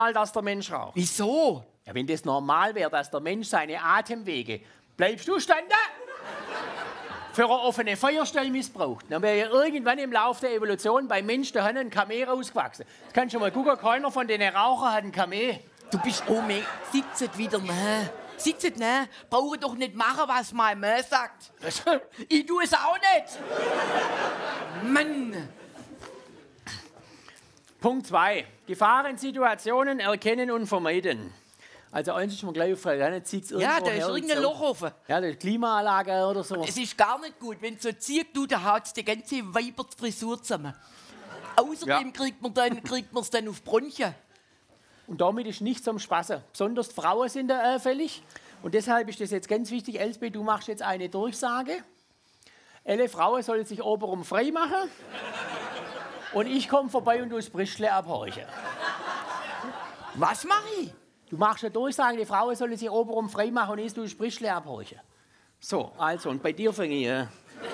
dass der Mensch raucht. Wieso? Ja, wenn das normal wäre, dass der Mensch seine Atemwege, bleibst du standen, für eine offene Feuerstelle missbraucht. Dann wäre ja irgendwann im Laufe der Evolution beim Mensch da ein Kameh rausgewachsen. Das kannst du mal gucken, keiner von den Rauchern hat ein Kameh. Du bist Ome, sitzt wieder ne? Sitzt ne? Brauche doch nicht machen, was mein Mann sagt. Ich tue es auch nicht. Mann. Punkt 2. Gefahrensituationen erkennen und vermeiden. Also eins ist mir gleich aufgefallen, dann zieht es irgendwo Ja, da ist irgendein Loch offen. Ja, das ist Klimaanlage oder so. Es ist gar nicht gut, wenn so zieht, da haut die ganze Weiberfrisur zusammen. Außerdem kriegt man es dann auf Bronchien. Und damit ist nichts am Spaßen. Besonders die Frauen sind da fällig. Und deshalb ist das jetzt ganz wichtig. Elsbeth, du machst jetzt eine Durchsage. Alle Frauen sollen sich obenrum frei machen. Und ich komme vorbei und du das Brischle abhorchen. Was mache ich? Du machst eine Durchsage, die Frauen sollen sich obenrum frei machen und ich du das Brischle abhorchen. So, also, und bei dir fange ich an.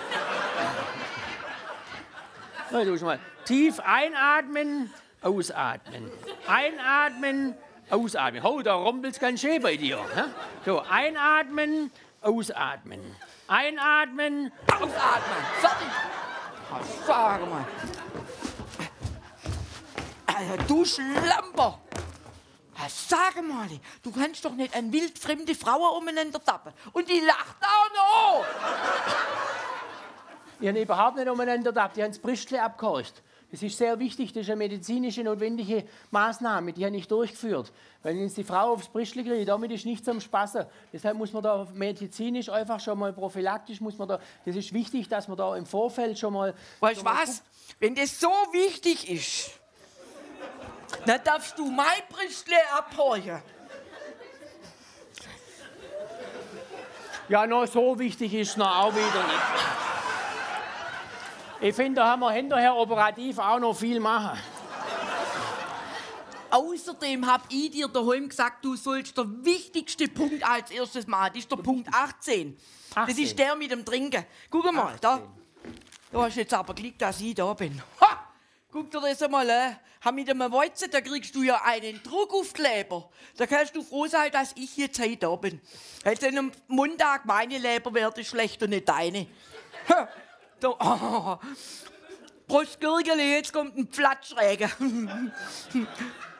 Na, du mal. Tief einatmen, ausatmen. Einatmen, ausatmen. Oh, da rumpelt es ganz schön bei dir. Ne? So, einatmen, ausatmen. Einatmen, ausatmen. Fertig. Sag mal. Alter, du Schlamper. Sag mal, du kannst doch nicht an wildfremde Frauen umeinander tappen. Und die lacht auch noch. Die haben überhaupt nicht umeinander getappt, die haben das Brüstle abgehorcht. Das ist sehr wichtig, das ist eine medizinische notwendige Maßnahme, die habe ich durchgeführt. Weil wenn die Frau aufs Brüstle kriegt, damit ist nichts am Spaßen. Deshalb muss man da medizinisch einfach schon mal prophylaktisch, das ist wichtig, dass man da im Vorfeld schon mal... Weißt du was? Wenn das so wichtig ist, dann darfst du mein Brüstle abhorchen. Ja, noch so wichtig ist es noch auch wieder nicht. Ich finde, da haben wir hinterher operativ auch noch viel machen. Außerdem habe ich dir daheim gesagt, du sollst den wichtigsten Punkt als erstes machen. Das ist der Punkt 18. Das ist der mit dem Trinken. Guck mal, 18. da. Du hast jetzt aber Glück, dass ich da bin. Ha! Guck dir das einmal an. Mit einem Weizen, da kriegst du ja einen Druck auf die Leber. Da kannst du froh sein, dass ich jetzt heute da bin. Jetzt am Montag meine Leber wird schlecht und nicht deine. Ha! Da, oh. Prost, Gürgeli, jetzt kommt ein Platschregen.